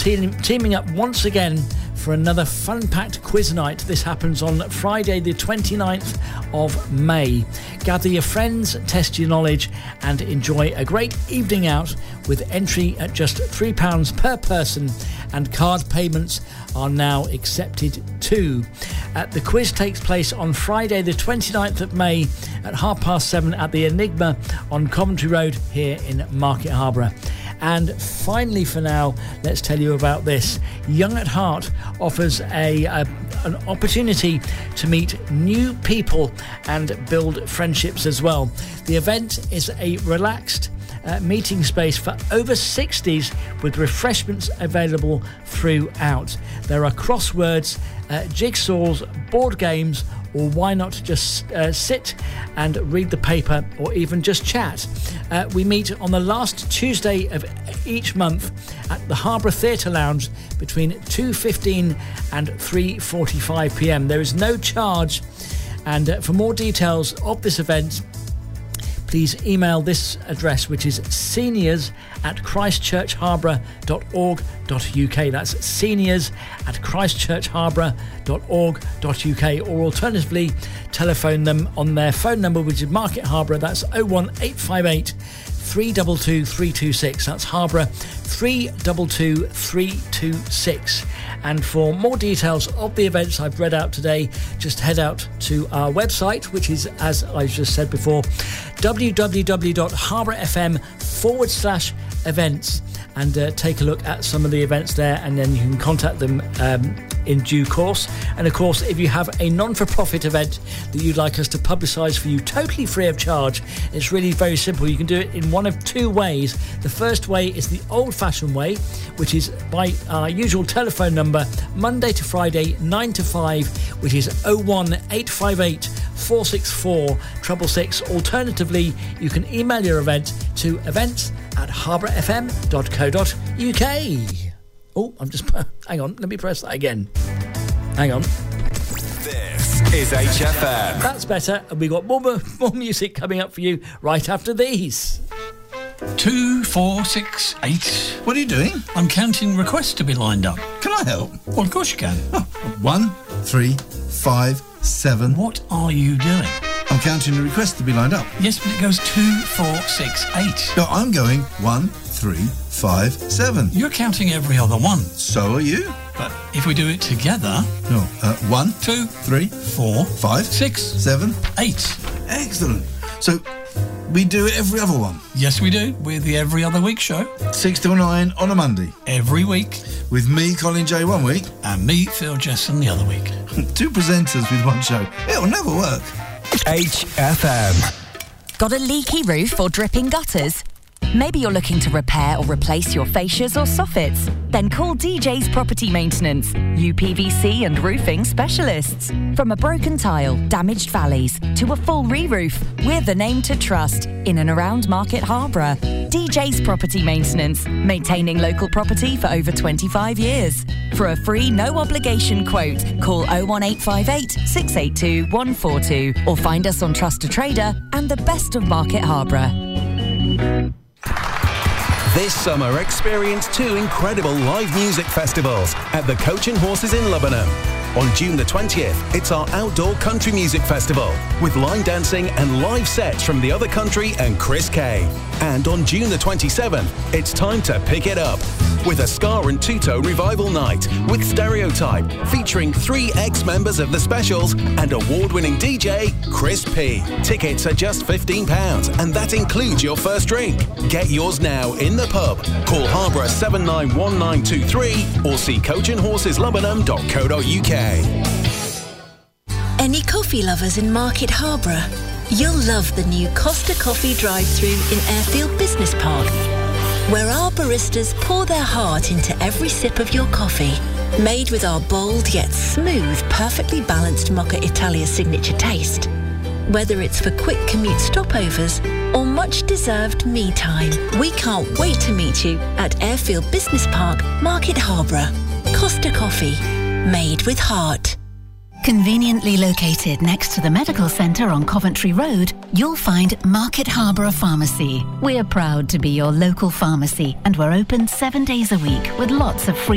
teaming up once again for another fun-packed quiz night. This happens on Friday the 29th of May. Gather your friends, test your knowledge and enjoy a great evening out with entry at just £3 per person, and card payments are now accepted too. The quiz takes place on Friday the 29th of May at 7:30 at the Enigma on Coventry Road here in Market Harborough. And finally, for now, let's tell you about this. Young at Heart offers an opportunity to meet new people and build friendships as well. The event is a relaxed meeting space for over 60s with refreshments available throughout. There are crosswords, jigsaws, board games, or why not just sit and read the paper or even just chat. We meet on the last Tuesday of each month at the Harbour Theatre Lounge between 2:15 and 3:45 p.m. There is no charge, and for more details of this event, please email this address, which is seniors@christchurchharborough.org.uk. That's seniors@christchurchharborough.org.uk, or alternatively telephone them on their phone number, which is Market Harborough. That's 01858 322 326. That's Harborough 322 326. And for more details of the events I've read out today, just head out to our website, which is, as I just said before, www.harbourfm.com/events, and take a look at some of the events there, and then you can contact them in due course. And of course, if you have a non-for-profit event that you'd like us to publicise for you totally free of charge, it's really very simple. You can do it in one of two ways. The first way is the old-fashioned way, which is by our usual telephone number, Monday to Friday 9 to 5, which is 01858 464 666. Alternatively, you can email your event to events@harbourfm.co.uk. Oh, hang on, let me press that again. Hang on. This is HFM. That's better, and we've got more music coming up for you right after these. 2, 4, 6, 8. What are you doing? I'm counting requests to be lined up. Can I help? Well, of course you can. 1, 3, 5, 7. What are you doing? I'm counting the requests to be lined up. Yes, but it goes 2, 4, 6, 8. No, I'm going 1, 3, 5, 7. You're counting every other one. So are you. But if we do it together... No, 1, 2, 3, 4, 5, 6, 7, 8. Excellent. So we do every other one. Yes, we do. We're the Every Other Week show. 6 till 9 on a Monday. Every week. With me, Colin J, one week. And me, Phil Jesson, the other week. 2 presenters with one show. It'll never work. HFM. Got a leaky roof or dripping gutters? Maybe you're looking to repair or replace your fascias or soffits? Then call DJ's Property Maintenance, UPVC and roofing specialists. From a broken tile, damaged valleys, to a full re-roof, we're the name to trust in and around Market Harborough. DJ's Property Maintenance, maintaining local property for over 25 years. For a free, no-obligation quote, call 01858 682 142 or find us on Trust a Trader and the best of Market Harborough. This summer, experience 2 incredible live music festivals at the Coach and Horses in Lubenham. On June the 20th, it's our outdoor country music festival with line dancing and live sets from The Other Country and Chris Kay. And on June the 27th, it's time to pick it up with a Scar and Tuto revival night with Stereotype, featuring 3 ex-members of the Specials and award-winning DJ Chris P. Tickets are just £15, and that includes your first drink. Get yours now in the pub. Call Harborough 791923 or see coachandhorseslumbenham.co.uk. Any coffee lovers in Market Harborough? You'll love the new Costa Coffee drive-thru in Airfield Business Park, where our baristas pour their heart into every sip of your coffee. Made with our bold yet smooth, perfectly balanced Mocha Italia signature taste. Whether it's for quick commute stopovers or much-deserved me time, we can't wait to meet you at Airfield Business Park, Market Harborough. Costa Coffee, made with heart. Conveniently located next to the medical centre on Coventry Road, you'll find Market Harborough Pharmacy. We're proud to be your local pharmacy, and we're open 7 days a week with lots of free